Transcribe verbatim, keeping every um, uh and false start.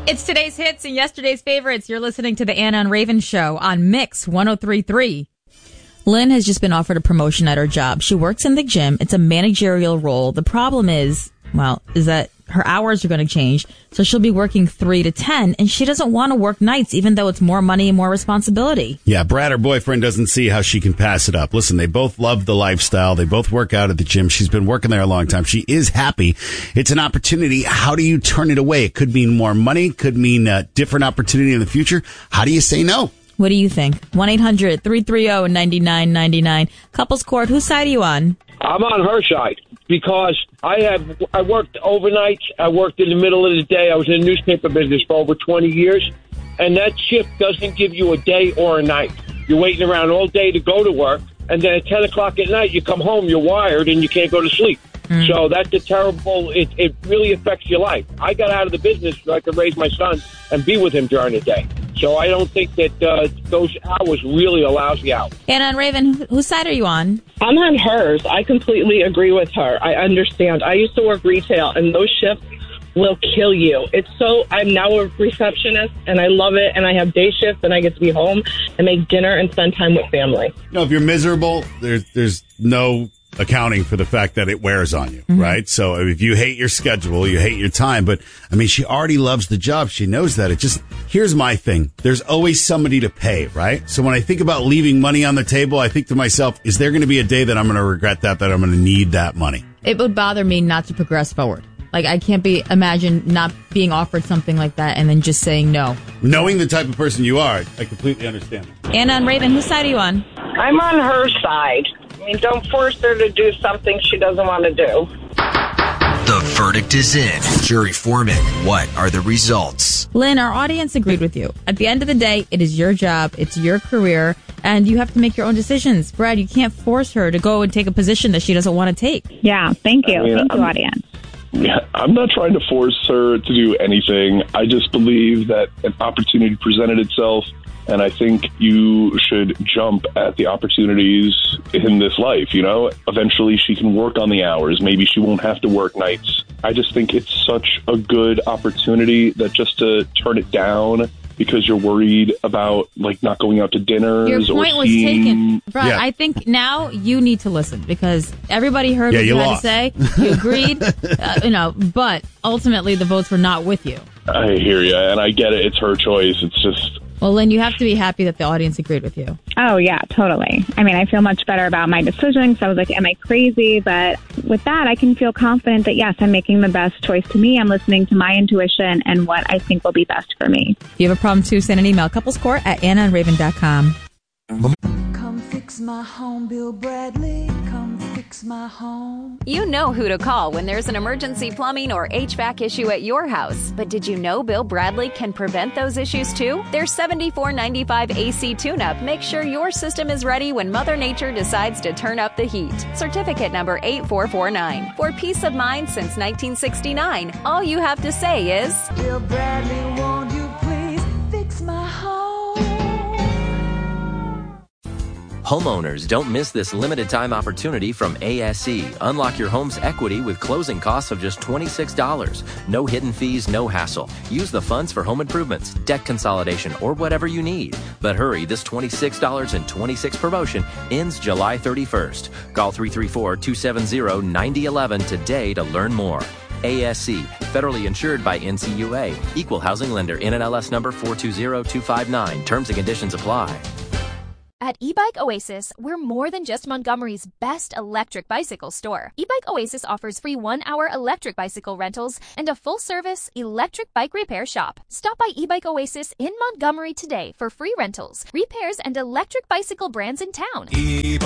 It's today's hits and yesterday's favorites. You're listening to the Anna and Raven Show on Mix one oh three point three. Lynn has just been offered a promotion at her job. She works in the gym. It's a managerial role. The problem is, well, is that her hours are going to change. So she'll be working three to ten, and she doesn't want to work nights, even though it's more money and more responsibility. Yeah, Brad, her boyfriend, doesn't see how she can pass it up. Listen, they both love the lifestyle. They both work out at the gym. She's been working there a long time. She is happy. It's an opportunity. How do you turn it away? It could mean more money, could mean a different opportunity in the future. How do you say no? What do you think? one eight hundred three three zero nine nine nine nine. Couples Court, whose side are you on? I'm on her side because I have I worked overnights. I worked in the middle of the day. I was in the newspaper business for over twenty years, and that shift doesn't give you a day or a night. You're waiting around all day to go to work, and then at ten o'clock at night, you come home, you're wired, and you can't go to sleep. Mm. So that's a terrible, it, it really affects your life. I got out of the business so I could raise my son and be with him during the day. So I don't think that uh, those hours really allows you out. Anna and Raven, whose side are you on? I'm on hers. I completely agree with her. I understand. I used to work retail, and those shifts will kill you. It's so, I'm now a receptionist, and I love it, and I have day shifts, and I get to be home and make dinner and spend time with family. You know, if you're miserable, there's, there's no accounting for the fact that it wears on you, mm-hmm. right? So if you hate your schedule, you hate your time, but I mean, she already loves the job. She knows that. It just, here's my thing. There's always somebody to pay, right? So when I think about leaving money on the table, I think to myself, is there going to be a day that I'm going to regret that, that I'm going to need that money? It would bother me not to progress forward. Like, I can't be, imagine not being offered something like that and then just saying no. Knowing the type of person you are, I completely understand. Anna and Raven, whose side are you on? I'm on her side. I mean, don't force her to do something she doesn't want to do. The verdict is in. Jury foreman, what are the results? Lynn, our audience agreed with you. At the end of the day, it is your job, it's your career, and you have to make your own decisions. Brad, you can't force her to go and take a position that she doesn't want to take. Yeah, thank you. I mean, thank I'm, you, audience. Yeah, I'm not trying to force her to do anything. I just believe that an opportunity presented itself, and I think you should jump at the opportunities in this life, you know? Eventually she can work on the hours. Maybe she won't have to work nights. I just think it's such a good opportunity that just to turn it down because you're worried about, like, not going out to dinners. Your point or was seeing... taken. Brad, Yeah. I think now you need to listen because everybody heard Yeah, what you, you had lost. to say. You agreed, uh, you know, but ultimately the votes were not with you. I hear you, and I get it. It's her choice. It's just... Well, Lynn, you have to be happy that the audience agreed with you. Oh, yeah, totally. I mean, I feel much better about my decision because I was like, am I crazy? But with that, I can feel confident that, yes, I'm making the best choice to me. I'm listening to my intuition and what I think will be best for me. If you have a problem, too, send an email, couplescourt at anna and raven dot com. Come fix my home, Bill Bradley. Come fix my home. You know who to call when there's an emergency plumbing or H V A C issue at your house. But did you know Bill Bradley can prevent those issues too? Their seventy-four ninety-five A C tune-up makes sure your system is ready when Mother Nature decides to turn up the heat. Certificate number eight four four nine. For peace of mind since nineteen sixty-nine, all you have to say is, Bill Bradley, won't you please fix my home? Homeowners, don't miss this limited time opportunity from A S E. Unlock your home's equity with closing costs of just twenty-six dollars. No hidden fees, no hassle. Use the funds for home improvements, debt consolidation, or whatever you need. But hurry, this twenty-six dollars and twenty-six cents promotion ends July thirty-first. Call three three four, two seven zero, nine zero one one today to learn more. A S E, federally insured by N C U A. Equal housing lender, N M L S number four two zero two five nine. Terms and conditions apply. At E-Bike Oasis, we're more than just Montgomery's best electric bicycle store. E-Bike Oasis offers free one-hour electric bicycle rentals and a full-service electric bike repair shop. Stop by E-Bike Oasis in Montgomery today for free rentals, repairs, and electric bicycle brands in town. E